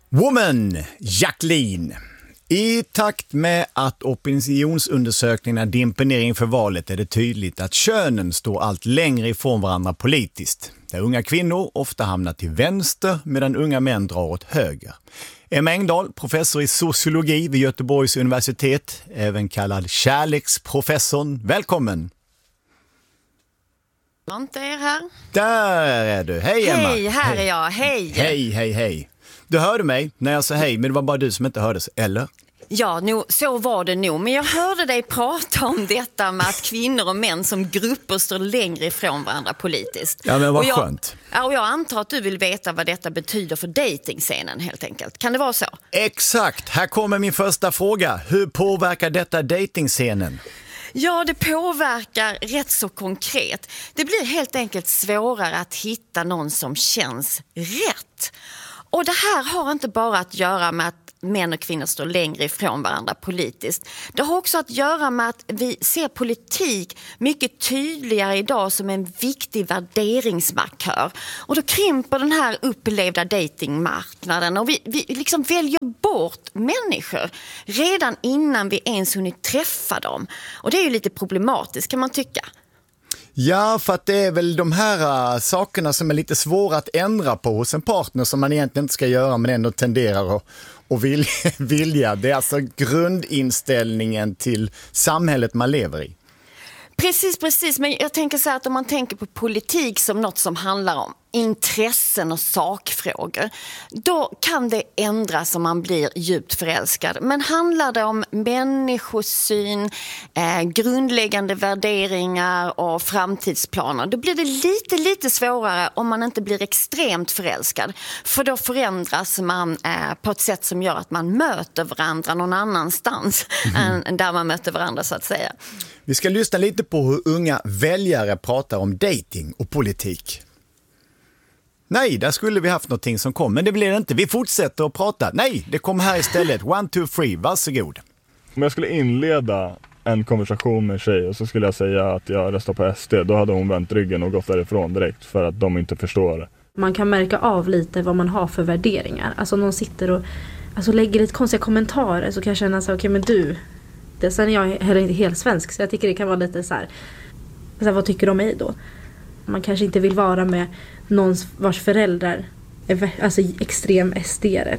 Woman, Jacqueline. I takt med att opinionsundersökningarna dimper ner inför valet är det tydligt att könen står allt längre ifrån varandra politiskt. Där unga kvinnor ofta hamnar till vänster medan unga män drar åt höger. Emma Engdahl, professor i sociologi vid Göteborgs universitet, även kallad kärleksprofessorn. Välkommen! Inte er här. Där är du. Hej Emma. Hej, här är jag. Hej. Hej. Du hörde mig när jag sa hej, men det var bara du som inte hördes, eller? Ja, så var det nog. Men jag hörde dig prata om detta med att kvinnor och män som grupper står längre ifrån varandra politiskt. Ja, men vad skönt. Ja, och jag antar att du vill veta vad detta betyder för datingscenen helt enkelt. Kan det vara så? Exakt. Här kommer min första fråga. Hur påverkar detta datingscenen? Ja, det påverkar rätt så konkret. Det blir helt enkelt svårare att hitta någon som känns rätt. Och det här har inte bara att göra med att män och kvinnor står längre ifrån varandra politiskt. Det har också att göra med att vi ser politik mycket tydligare idag som en viktig värderingsmarkör. Och då krymper den här upplevda datingmarknaden och vi liksom väljer bort människor redan innan vi ens hunnit träffa dem. Och det är ju lite problematiskt, kan man tycka. Ja, för att det är väl de här sakerna som är lite svåra att ändra på hos en partner som man egentligen inte ska göra men ändå tenderar att vilja. Det är alltså grundinställningen till samhället man lever i. Precis. Men jag tänker så här att om man tänker på politik som något som handlar om intressen och sakfrågor, då kan det ändras om man blir djupt förälskad. Men handlar det om människosyn, grundläggande värderingar och framtidsplaner, då blir det lite svårare om man inte blir extremt förälskad. För då förändras man på ett sätt som gör att man möter varandra någon annanstans än där man möter varandra, så att säga. Vi ska lyssna lite på hur unga väljare pratar om dating och politik. Nej, där skulle vi haft någonting som kom, men det blir det inte. Vi fortsätter att prata. Nej, det kom här istället. 1, 2, 3, varsågod. Om jag skulle inleda en konversation med en tjej och så skulle jag säga att jag röstar på SD, då hade hon vänt ryggen och gått därifrån direkt för att de inte förstår det. Man kan märka av lite vad man har för värderingar. Alltså om någon sitter och lägger lite konstiga kommentarer så kan jag känna så okej, men du... Sen är jag heller inte helt svensk, så jag tycker det kan vara lite så här, vad tycker du om mig då? Man kanske inte vill vara med någon vars föräldrar är extrem SD-are.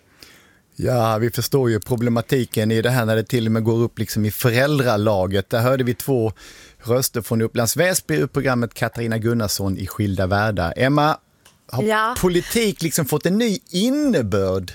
Ja, vi förstår ju problematiken i det här när det till och med går upp liksom i föräldralaget. Där hörde vi 2 röster från Upplands Väsby ur programmet Katarina Gunnarsson i Skilda världar. Emma, har politik liksom fått en ny innebörd?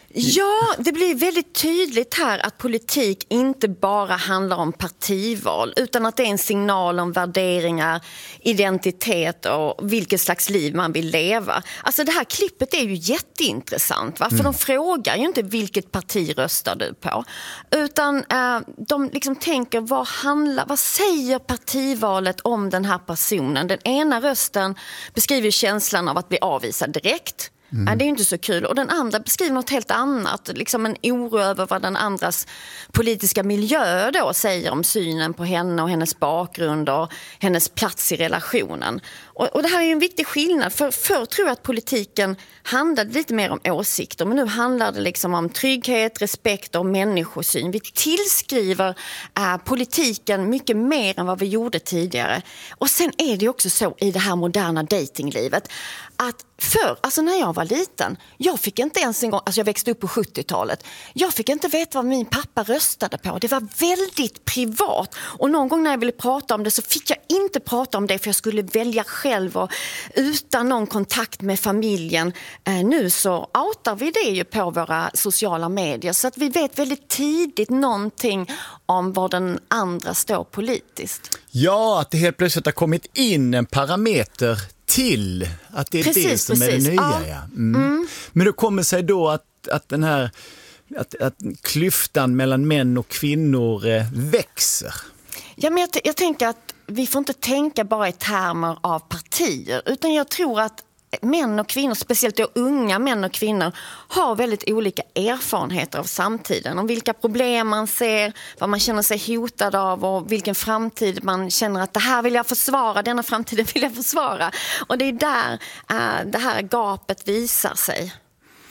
Ja, det blir väldigt tydligt här att politik inte bara handlar om partival utan att det är en signal om värderingar, identitet och vilket slags liv man vill leva. Alltså det här klippet är ju jätteintressant, va? För de frågar ju inte vilket parti röstar du på, utan de liksom tänker vad säger partivalet om den här personen? Den ena rösten beskriver känslan av att bli avvisad direkt. Det är ju inte så kul. Och den andra beskriver något helt annat. Liksom en oro över vad den andras politiska miljö då säger om synen på henne och hennes bakgrund och hennes plats i relationen. Och det här är ju en viktig skillnad. Förr tror jag att politiken handlade lite mer om åsikter. Men nu handlar det liksom om trygghet, respekt och människosyn. Vi tillskriver politiken mycket mer än vad vi gjorde tidigare. Och sen är det också så i det här moderna datinglivet att förr, när jag var liten, jag fick inte ens en gång, jag växte upp på 70-talet, jag fick inte veta vad min pappa röstade på. Det var väldigt privat. Och någon gång när jag ville prata om det så fick jag inte prata om det för jag skulle välja själv och utan någon kontakt med familjen. Nu så outar vi det ju på våra sociala medier så att vi vet väldigt tidigt någonting om var den andra står politiskt. Ja, att det helt plötsligt har kommit in en parameter till att det är det som är det nya. Ja. Men då kommer sig då att den här att klyftan mellan män och kvinnor växer. Ja, men jag tänker att vi får inte tänka bara i termer av partier, utan jag tror att män och kvinnor, speciellt då unga män och kvinnor, har väldigt olika erfarenheter av samtiden. Om vilka problem man ser, vad man känner sig hotad av och vilken framtid man känner att det här vill jag försvara, denna framtiden vill jag försvara. Och det är där det här gapet visar sig.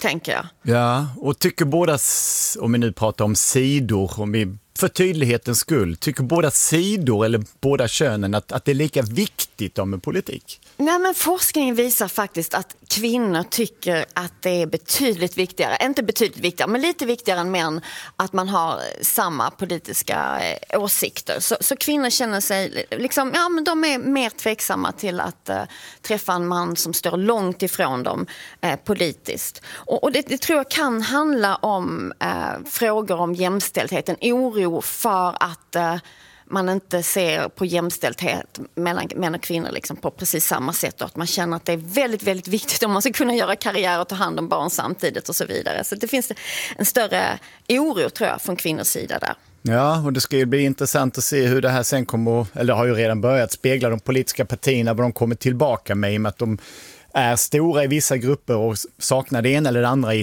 tänker jag. Ja, och tycker båda, om vi nu pratar om sidor, om vi för tydlighetens skull, tycker båda sidor eller båda könen att det är lika viktigt med politik? Nej, men forskningen visar faktiskt att kvinnor tycker att det är betydligt viktigare, inte betydligt viktigare, men lite viktigare än män, att man har samma politiska åsikter. Så kvinnor känner sig liksom, ja, men de är mer tveksamma till att träffa en man som står långt ifrån dem politiskt. Och det tror jag kan handla om frågor om jämställdhet, en oro för att man inte ser på jämställdhet mellan män och kvinnor liksom på precis samma sätt, och att man känner att det är väldigt, väldigt viktigt om man ska kunna göra karriär och ta hand om barn samtidigt och så vidare. Så det finns en större oro, tror jag, från kvinnors sida där. Ja, och det ska ju bli intressant att se hur det här sen kommer, eller har ju redan börjat spegla de politiska partierna, vad de kommer tillbaka med, i och med att de är stora i vissa grupper och saknar det ena eller det andra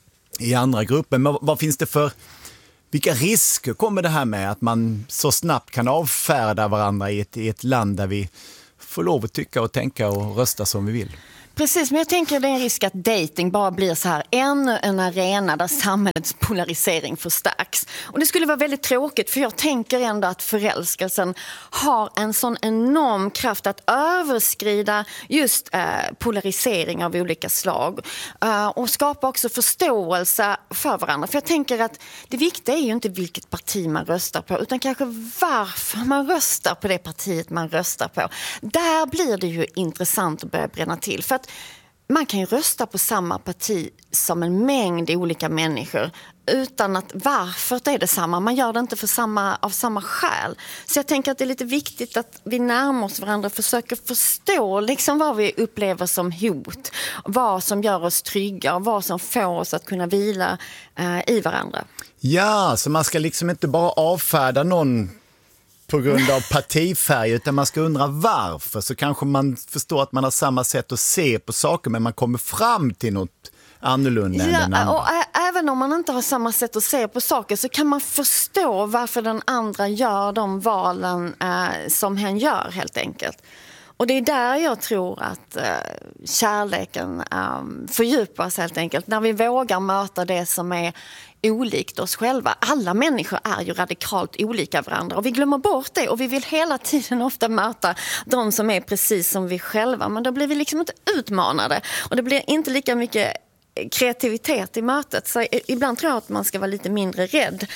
i andra grupper. Men vad finns det för... Vilka risker kommer det här med att man så snabbt kan avfärda varandra i ett land där vi får lov att tycka och tänka och rösta som vi vill? Precis, men jag tänker att det är en risk att dating bara blir så här ännu en arena där samhällets polarisering förstärks. Och det skulle vara väldigt tråkigt, för jag tänker ändå att förälskelsen har en sån enorm kraft att överskrida just polarisering av olika slag och skapa också förståelse för varandra. För jag tänker att det viktiga är ju inte vilket parti man röstar på, utan kanske varför man röstar på det partiet man röstar på. Där blir det ju intressant att börja bränna till. För att man kan ju rösta på samma parti som en mängd olika människor utan att varför det är detsamma. Man gör det inte av samma skäl. Så jag tänker att det är lite viktigt att vi närmar oss varandra och försöker förstå liksom vad vi upplever som hot. Vad som gör oss trygga och vad som får oss att kunna vila i varandra. Ja, så man ska liksom inte bara avfärda någon på grund av partifärg, utan man ska undra varför, så kanske man förstår att man har samma sätt att se på saker, men man kommer fram till något annorlunda än den andra. Och även om man inte har samma sätt att se på saker, så kan man förstå varför den andra gör de valen som hen gör, helt enkelt. Och det är där jag tror att kärleken fördjupas, helt enkelt. När vi vågar möta det som är olikt oss själva. Alla människor är ju radikalt olika varandra, och vi glömmer bort det, och vi vill hela tiden ofta möta de som är precis som vi själva, men då blir vi liksom inte utmanade, och det blir inte lika mycket kreativitet i mötet. Så ibland tror jag att man ska vara lite mindre rädd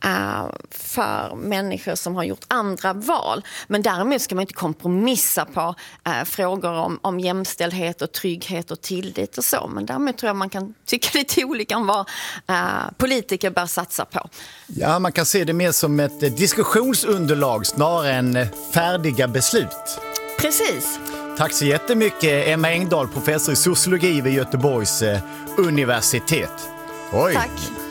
för människor som har gjort andra val. Men däremot ska man inte kompromissa på frågor om jämställdhet och trygghet och tillit och så. Men däremot tror jag man kan tycka lite olika om vad politiker bör satsa på. Ja, man kan se det mer som ett diskussionsunderlag snarare än färdiga beslut. Precis. Tack så jättemycket, Emma Engdahl, professor i sociologi vid Göteborgs universitet. Oj. Tack.